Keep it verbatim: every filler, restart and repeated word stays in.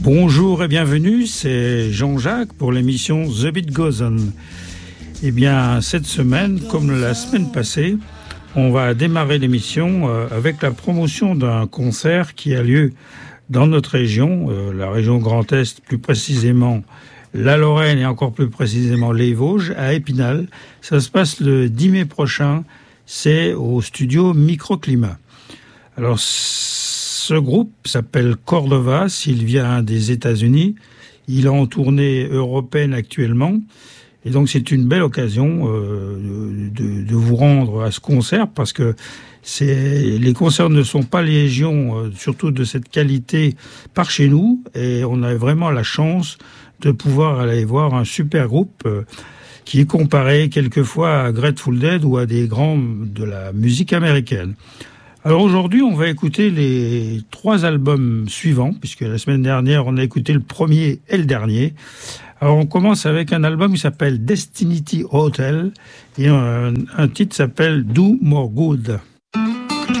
Bonjour et bienvenue, c'est Jean-Jacques pour l'émission The Beat Goes On. Eh bien, cette semaine, comme la semaine passée, on va démarrer l'émission avec la promotion d'un concert qui a lieu dans notre région, la région Grand Est, plus précisément la Lorraine et encore plus précisément les Vosges, à Épinal. Ça se passe le dix mai prochain, c'est au studio Microclimat. Alors, ce groupe s'appelle Cordova, il vient des États-Unis, il est en tournée européenne actuellement, et donc c'est une belle occasion euh, de, de vous rendre à ce concert, parce que c'est, les concerts ne sont pas légion, euh, surtout de cette qualité, par chez nous, et on a vraiment la chance de pouvoir aller voir un super groupe euh, qui est comparé quelquefois à Grateful Dead ou à des grands de la musique américaine. Alors aujourd'hui, on va écouter les trois albums suivants, puisque la semaine dernière, on a écouté le premier et le dernier. Alors on commence avec un album qui s'appelle Destiny Hotel, et un, un titre s'appelle Do More Good.